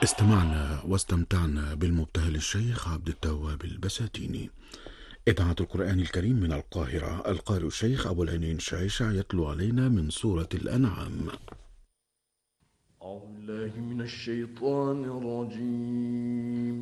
استمعنا واستمتعنا بالمبتهل الشيخ عبد التواب البساتيني. إذاعة القرآن الكريم من القاهرة، القارئ الشيخ أبو العينين شايشة يتلو علينا من سورة الأنعام. أعوذ بالله من الشيطان الرجيم.